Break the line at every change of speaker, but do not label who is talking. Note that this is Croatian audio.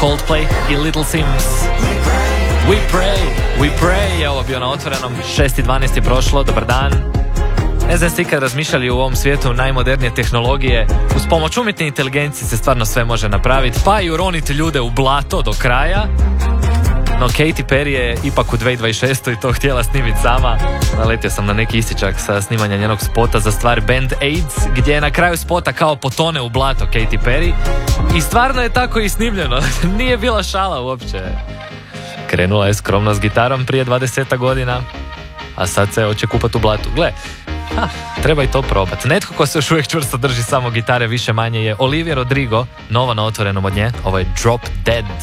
Coldplay i Little Sims. We pray je ovo bio na Otvorenom. 6.12 je prošlo, dobar dan. Ne znam, ste ikad razmišljali u ovom svijetu najmodernije tehnologije. Uz pomoć umjetne inteligencije se stvarno sve može napraviti, pa i uroniti ljude u blato do kraja. No Katy Perry je ipak u 2026. i to htjela snimiti sama. Naletio sam na neki ističak sa snimanja njenog spota za stvar Band Aids, gdje je na kraju spota kao potone u blato Katy Perry. I stvarno je tako i snimljeno. Nije bila šala uopće. Krenula je skromno s gitarom prije 20 godina, a sad se hoće kupati u blatu. Gle, treba i to probati. Netko ko se još uvijek čvrsto drži samo gitare više manje je Olivia Rodrigo, novo na Otvorenom od nje. Ovo je Drop Dead.